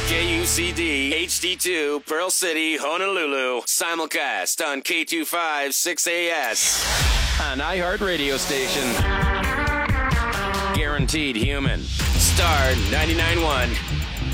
KUCD HD2 Pearl City, Honolulu. Simulcast on K25 6AS. An iHeart radio station. Guaranteed human. Star 99.1.